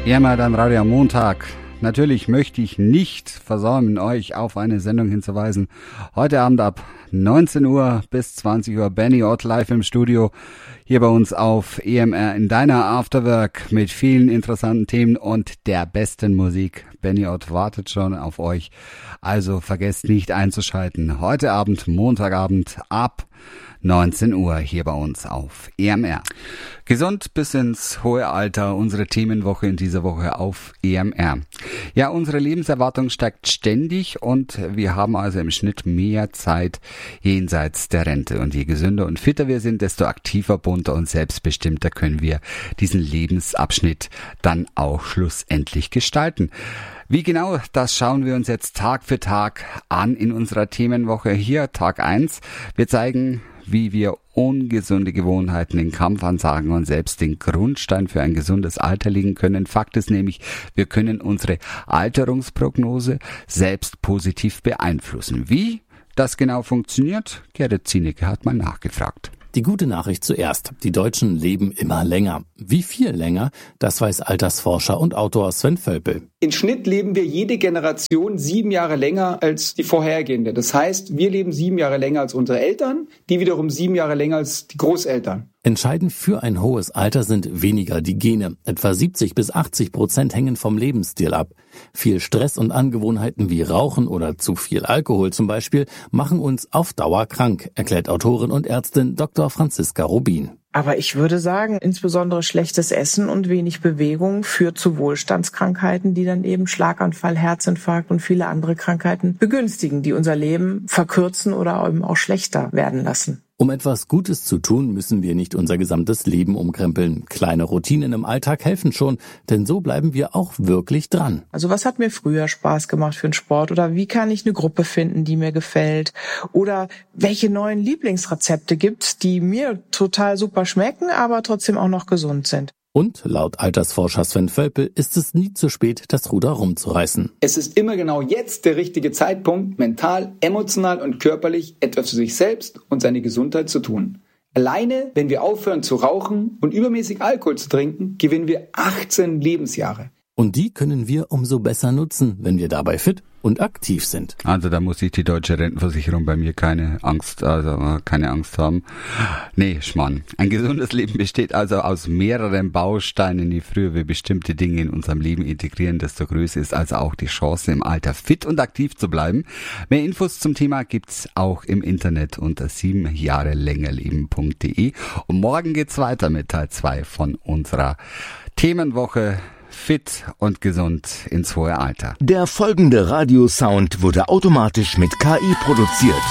EMR dann Radio am Montag. Natürlich möchte ich nicht versäumen, euch auf eine Sendung hinzuweisen. Heute Abend ab 19 Uhr bis 20 Uhr Benny Ott live im Studio. Hier bei uns auf EMR in deiner Afterwork mit vielen interessanten Themen und der besten Musik. Benny Ott wartet schon auf euch. Also vergesst nicht einzuschalten. Heute Abend, Montagabend ab 19 Uhr hier bei uns auf EMR. Gesund bis ins hohe Alter, unsere Themenwoche in dieser Woche auf EMR. Ja, unsere Lebenserwartung steigt ständig und wir haben also im Schnitt mehr Zeit jenseits der Rente. Und je gesünder und fitter wir sind, desto aktiver, bunter und selbstbestimmter können wir diesen Lebensabschnitt dann auch schlussendlich gestalten. Wie genau, das schauen wir uns jetzt Tag für Tag an in unserer Themenwoche. Hier Tag 1. Wir zeigen, wie wir ungesunde Gewohnheiten in Kampfansagen und selbst den Grundstein für ein gesundes Alter legen können. Fakt ist nämlich, wir können unsere Alterungsprognose selbst positiv beeinflussen. Wie das genau funktioniert, Gerrit Zienecke hat mal nachgefragt. Die gute Nachricht zuerst. Die Deutschen leben immer länger. Wie viel länger? Das weiß Altersforscher und Autor Sven Völpel. In Schnitt leben wir jede Generation 7 Jahre länger als die vorhergehende. Das heißt, wir leben 7 Jahre länger als unsere Eltern, die wiederum 7 Jahre länger als die Großeltern. Entscheidend für ein hohes Alter sind weniger die Gene. Etwa 70-80% hängen vom Lebensstil ab. Viel Stress und Angewohnheiten wie Rauchen oder zu viel Alkohol zum Beispiel machen uns auf Dauer krank, erklärt Autorin und Ärztin Dr. Franziska Rubin. Aber ich würde sagen, insbesondere schlechtes Essen und wenig Bewegung führt zu Wohlstandskrankheiten, die dann eben Schlaganfall, Herzinfarkt und viele andere Krankheiten begünstigen, die unser Leben verkürzen oder eben auch schlechter werden lassen. Um etwas Gutes zu tun, müssen wir nicht unser gesamtes Leben umkrempeln. Kleine Routinen im Alltag helfen schon, denn so bleiben wir auch wirklich dran. Also was hat mir früher Spaß gemacht für den Sport? Oder wie kann ich eine Gruppe finden, die mir gefällt? Oder welche neuen Lieblingsrezepte gibt's, die mir total super schmecken, aber trotzdem auch noch gesund sind? Und laut Altersforscher Sven Völpel ist es nie zu spät, das Ruder rumzureißen. Es ist immer genau jetzt der richtige Zeitpunkt, mental, emotional und körperlich etwas für sich selbst und seine Gesundheit zu tun. Alleine, wenn wir aufhören zu rauchen und übermäßig Alkohol zu trinken, gewinnen wir 18 Lebensjahre. Und die können wir umso besser nutzen, wenn wir dabei fit und aktiv sind. Also da muss sich die deutsche Rentenversicherung bei mir keine Angst haben. Nee, Schmarrn. Ein gesundes Leben besteht also aus mehreren Bausteinen. Je früher wir bestimmte Dinge in unserem Leben integrieren, desto größer ist also auch die Chance, im Alter fit und aktiv zu bleiben. Mehr Infos zum Thema gibt's auch im Internet unter 7jahrelängerleben.de. Und morgen geht's weiter mit Teil 2 von unserer Themenwoche. Fit und gesund ins hohe Alter. Der folgende Radiosound wurde automatisch mit KI produziert.